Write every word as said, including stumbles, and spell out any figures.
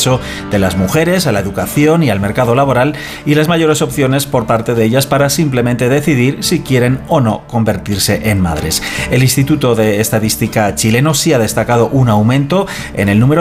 acceso de las mujeres a la educación y al mercado laboral y las mayores opciones por parte de ellas para simplemente decidir si quieren o no convertirse en madres. El Instituto de Estadística chileno sí ha destacado un aumento en el número